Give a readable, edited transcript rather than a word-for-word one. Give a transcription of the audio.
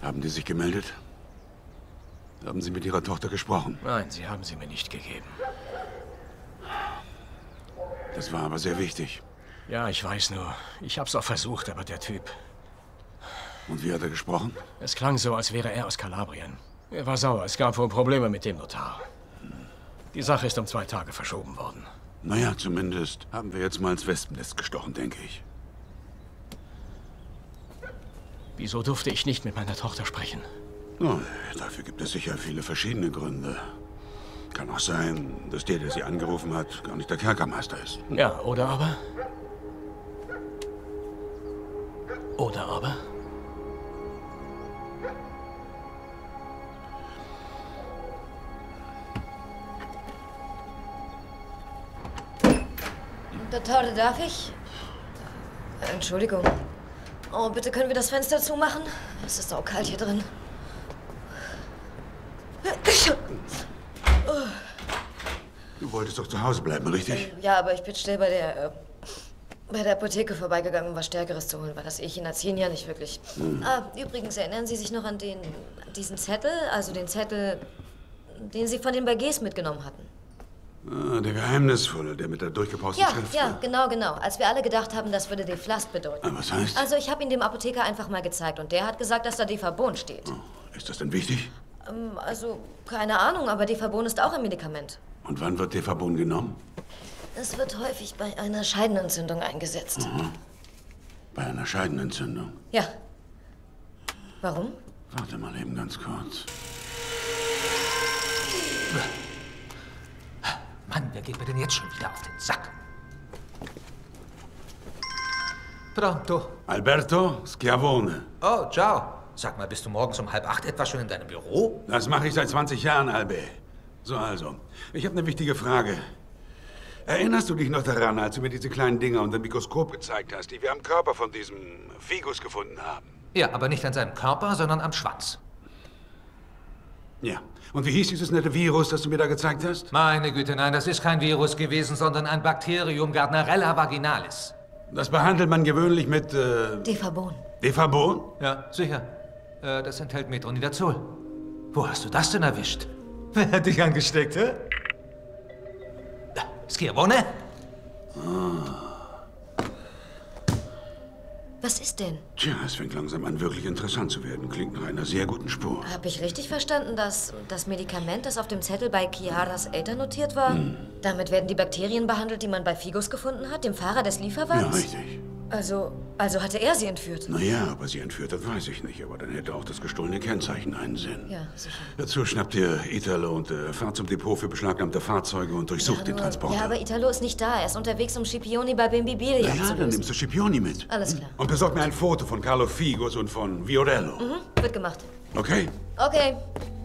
Haben die sich gemeldet? Haben Sie mit Ihrer Tochter gesprochen? Nein, Sie haben sie mir nicht gegeben. Das war aber sehr wichtig. Ja, ich weiß nur. Ich hab's auch versucht, aber der Typ... Und wie hat er gesprochen? Es klang so, als wäre er aus Kalabrien. Er war sauer. Es gab wohl Probleme mit dem Notar. Die Sache ist um 2 Tage verschoben worden. Naja, zumindest haben wir jetzt mal ins Wespennest gestochen, denke ich. Wieso durfte ich nicht mit meiner Tochter sprechen? Nun, dafür gibt es sicher viele verschiedene Gründe. Kann auch sein, dass der sie angerufen hat, gar nicht der Kerkermeister ist. Ja, oder aber? Oder aber? Dottore, darf ich? Entschuldigung. Oh, bitte können wir das Fenster zumachen? Es ist auch kalt hier drin. Du wolltest doch zu Hause bleiben, richtig? Ja, aber ich bin schnell bei der Apotheke vorbeigegangen, um was Stärkeres zu holen, weil das Ehechen erzählen ja nicht wirklich. Übrigens, erinnern Sie sich noch an diesen Zettel? Also den Zettel, den Sie von den Bergers mitgenommen hatten? Ah, der Geheimnisvolle, der mit der durchgepausten Schrift. Ja, genau. Als wir alle gedacht haben, das würde Deflast bedeuten. Ah, was heißt? Also ich habe ihn dem Apotheker einfach mal gezeigt und der hat gesagt, dass da Defabon steht. Oh, ist das denn wichtig? Also, keine Ahnung, aber Defabon ist auch ein Medikament. Und wann wird Defabon genommen? Es wird häufig bei einer Scheidenentzündung eingesetzt. Aha. Bei einer Scheidenentzündung? Ja. Warum? Warte mal eben ganz kurz. Mann, wer geht mir denn jetzt schon wieder auf den Sack? Pronto. Alberto Schiavone. Oh, ciao. Sag mal, bist du morgens um 7:30 etwa schon in deinem Büro? Das mache ich seit 20 Jahren, Albe. So also, ich habe eine wichtige Frage. Erinnerst du dich noch daran, als du mir diese kleinen Dinger unter dem Mikroskop gezeigt hast, die wir am Körper von diesem Figus gefunden haben? Ja, aber nicht an seinem Körper, sondern am Schwanz. Ja. Und wie hieß dieses nette Virus, das du mir da gezeigt hast? Meine Güte, nein, das ist kein Virus gewesen, sondern ein Bakterium, Gardnerella vaginalis. Das behandelt man gewöhnlich mit, Defabon. Defabon? Ja, sicher. Das enthält Metronidazol. Wo hast du das denn erwischt? Wer hat dich angesteckt, hä? Schiavone? Was ist denn? Tja, es fängt langsam an, wirklich interessant zu werden. Klingt nach einer sehr guten Spur. Habe ich richtig verstanden, dass das Medikament, das auf dem Zettel bei Chiaras Eltern notiert war, damit werden die Bakterien behandelt, die man bei Figus gefunden hat, dem Fahrer des Ja, Lieferwagens? richtig. Also hatte er sie entführt? Naja, ob er sie entführt hat, weiß ich nicht. Aber dann hätte auch das gestohlene Kennzeichen einen Sinn. Ja, sicher. Dazu schnappt ihr Italo und fahrt zum Depot für beschlagnahmte Fahrzeuge und durchsucht den Transporter. Ja, aber Italo ist nicht da. Er ist unterwegs, um Scipioni bei Bimbibilia Ja, dann abzulösen. nimmst du Scipioni mit. Alles klar. Und besorg mir ein Foto von Carlo Figus und von Viorello. Wird gemacht. Okay? Okay.